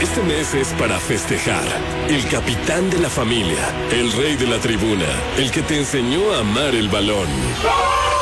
Este mes es para festejar. El capitán de la familia, el rey de la tribuna, el que te enseñó a amar el balón.